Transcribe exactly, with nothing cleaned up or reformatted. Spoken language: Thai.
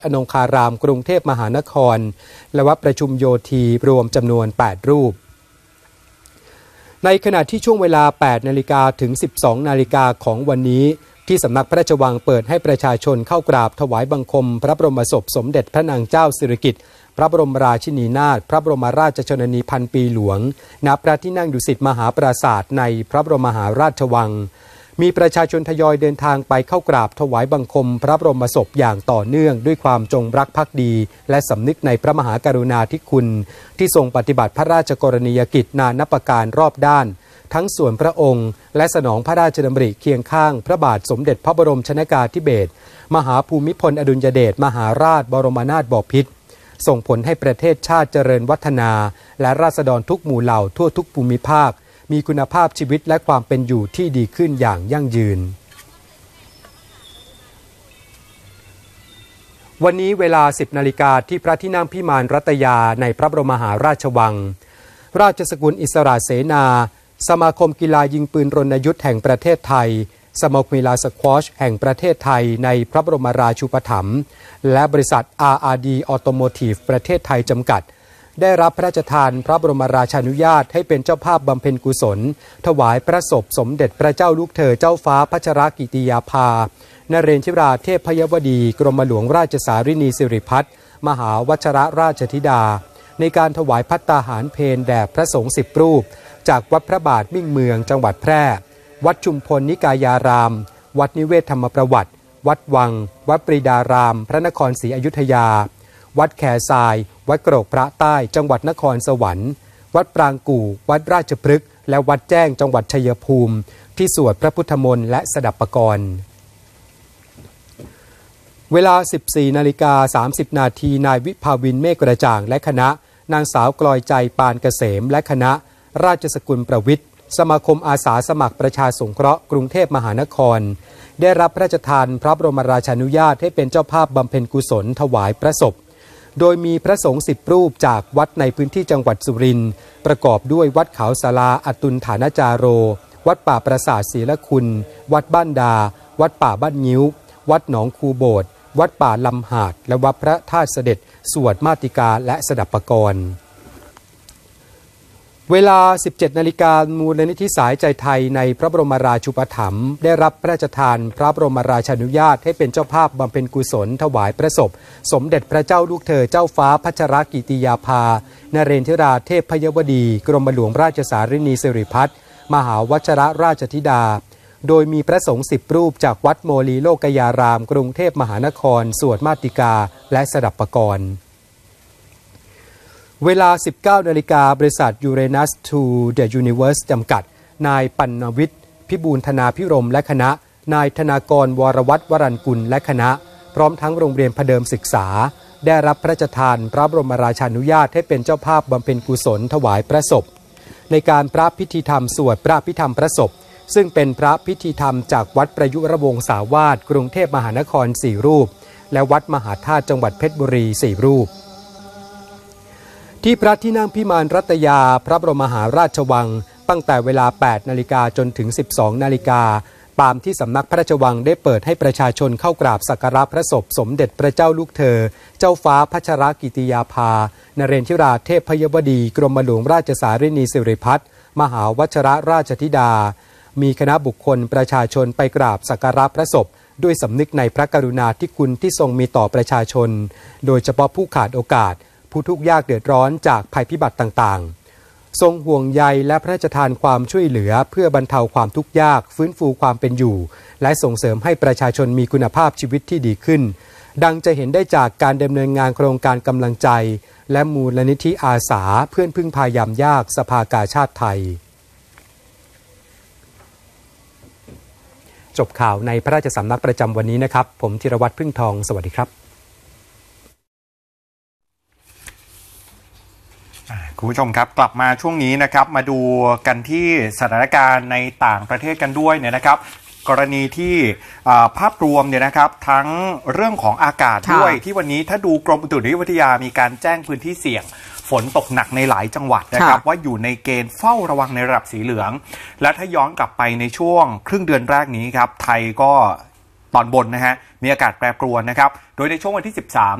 อนงคารามกรุงเทพมหานครและวัดประชุมโยธีรวมจำนวนแปดรูปในขณะที่ช่วงเวลา แปดนาฬิกา ถึง สิบสองนาฬิกาของวันนี้ที่สำนักพระราชวังเปิดให้ประชาชนเข้ากราบถวายบังคมพระบรมศพสมเด็จพระนางเจ้าสิริกิติ์พระบรมราชินีนาถพระบรมราชชนนีพันปีหลวงณพระที่นั่งดุสิตมหาปราสาทในพระบรมมหาราชวังมีประชาชนทยอยเดินทางไปเข้ากราบถวายบังคมพระบรมศพอย่างต่อเนื่องด้วยความจงรักภักดีและสำนึกในพระมหากรุณาธิคุณที่ทรงปฏิบัติพระราชกรณียกิจนานับประการรอบด้านทั้งส่วนพระองค์และสนองพระราชดำริเคียงข้างพระบาทสมเด็จพระบรมชนกาธิเบศรมหาภูมิพลอดุลยเดชมหาราชบรมนาถบพิตรส่งผลให้ประเทศชาติเจริญวัฒนาและราษฎรทุกหมู่เหล่าทั่วทุกภูมิภาคมีคุณภาพชีวิตและความเป็นอยู่ที่ดีขึ้นอย่างยั่งยืนวันนี้เวลา สิบนาฬิกาที่พระที่นั่งพิมานรัตยาในพระบรมมหาราชวังราชสกุลอิสระเสนาสมาคมกีฬายิงปืนรณยุทธ์แห่งประเทศไทยสมาคมกีฬาสควอชแห่งประเทศไทยในพระบรมราชูปถัมภ์และบริษัท อาร์ อาร์ ดี Automotive ประเทศไทยจำกัดได้รับพระราชทานพระบรมราชานุญาตให้เป็นเจ้าภาพบำเพ็ญกุศลถวายพระศพสมเด็จพระเจ้าลูกเธอเจ้าฟ้าพัชรกิติยาภานเรนทิราเทพยวดีกรมหลวงราชสารินีสิริพัฒน์มหาวชรราชธิดาในการถวายภัตตาหารเพลแด่พระสงฆ์สิบรูปจากวัดพระบาทมิ่งเมืองจังหวัดแพร่วัดชุมพลนิกายารามวัดนิเวศธรรมประวัติวัดวังวัดปรีดารามพระนครศรีอยุธยาวัดแขทรายวัดโกรกพระใต้จังหวัดนครสวรรค์วัดปรางกู่วัดราชพฤกษ์และวัดแจ้งจังหวัดชัยภูมิที่สวดพระพุทธมนต์และสดับปกรณ์เวลา สิบสี่นาฬิกาสามสิบนาทีนายวิภาวินเมฆกระจ่างและคณะนางสาวกลอยใจปานเกษมและคณะราชสกุลประวิทย์สมาคมอาสาสมัครประชาสงเคราะห์กรุงเทพมหานครได้รับพระราชทานพระบรมราชานุญาตให้เป็นเจ้าภาพบำเพ็ญกุศลถวายพระศพโดยมีพระสงฆ์สิบรูปจากวัดในพื้นที่จังหวัดสุรินทร์ประกอบด้วยวัดเขาศาลาอตุลฐานจาโรวัดป่าปราสาทศรีละคุณวัดบ้านดาวัดป่าบ้านงิ้ววัดหนองคูโบสถ์วัดป่าลำหาดและวัดพระธาตุเสด็จสวดมาติกาและสดับปกรณ์เวลา สิบเจ็ดนาฬิกามูลนิธิสายใจไทยในพระบรมราชูปถัมภ์ได้รับพระราชทานพระบรมราชานุญาตให้เป็นเจ้าภาพบำเพ็ญกุศลถวายพระศพสมเด็จพระเจ้าลูกเธอเจ้าฟ้าพัชรกิติยาภานเรนทิราเทพยวดีกรมหลวงราชสารินีสิริพัฒน์มหาวชรราชธิดาโดยมีพระสงฆ์สิบรูปจากวัดโมลีโลกยารามกรุงเทพมหานครสวดมาติกาและสดับปกรณ์เวลา สิบเก้านาฬิกาบริษัท Uranus to the Universe จำกัดนายปัณณวิทย์พิบูลธนาพิรมและคณะนายธนากรวรวัฒน์วรัญกุลและคณะพร้อมทั้งโรงเรียนพเดิมศึกษาได้รับพระราชทานพระบรมราชานุญาตให้เป็นเจ้าภาพบำเพ็ญกุศลถวายพระศพในการพระพิธีธรรมสวดพระพิธรรมพระศพซึ่งเป็นพระพิธีธรรมจากวัดประยุรวงศาวาสกรุงเทพมหานครสี่รูปและวัดมหาธาตุจังหวัดเพชรบุรีสี่รูปที่พระที่นั่งพิมานรัตยาพระบรมมหาราชวังตั้งแต่เวลา แปดนาฬิกาจนถึง สิบสองนาฬิกาตามที่สำนักพระราชวังได้เปิดให้ประชาชนเข้ากราบสักการะพระศพสมเด็จพระเจ้าลูกเธอเจ้าฟ้าพัชรกิติยาภานเรนทิราเทพยวดีกรมหลวงราชสารินีสิริพัฒน์มหาวชรราชธิดามีคณะบุคคลประชาชนไปกราบสักการะพระศพด้วยสำนึกในพระกรุณาธิคุณที่ทรงมีต่อประชาชนโดยเฉพาะผู้ขาดโอกาสผู้ทุกข์ยากเดือดร้อนจากภัยพิบัติต่างๆทรงห่วงใยและพระราชทานความช่วยเหลือเพื่อบรรเทาความทุกข์ยากฟื้นฟูความเป็นอยู่และส่งเสริมให้ประชาชนมีคุณภาพชีวิตที่ดีขึ้นดังจะเห็นได้จากการดำเนินงานโครงการกำลังใจและมูลนิธิอาสาเพื่อนพึ่งพายามยากสภากาชาดไทยจบข่าวในพระราชสำนักประจำวันนี้นะครับผมธีรวัตรพึ่งทองสวัสดีครับคุณผู้ชมครับกลับมาช่วงนี้นะครับมาดูกันที่สถานการณ์ในต่างประเทศกันด้วยเนี่ยนะครับกรณีที่ภาพรวมเนี่ยนะครับทั้งเรื่องของอากาศด้วยที่วันนี้ถ้าดูกรมอุตุนิยมวิทยามีการแจ้งพื้นที่เสี่ยงฝนตกหนักในหลายจังหวัดนะครับว่าอยู่ในเกณฑ์เฝ้าระวังในระดับสีเหลืองและถ้าย้อนกลับไปในช่วงครึ่งเดือนแรกนี้ครับไทยก็ตอนบนนะฮะมีอากาศแปรปรวนนะครับโดยในช่วงวันที่สิบสาม